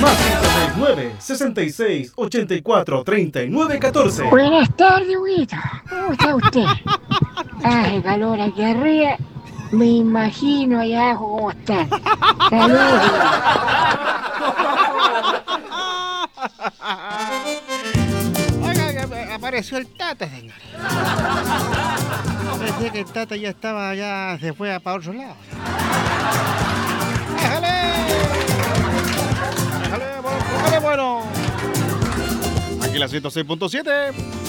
Más 569-66-84-39-14. Buenas tardes, Huguito. ¿Cómo está usted? Hace calor aquí arriba. Me imagino allá abajo cómo está. Saludos. Oiga, apareció el Tata, señor. Pensé que el Tata ya estaba, ya se fue para otro lado. Déjale, bueno. Aquí la 106.7.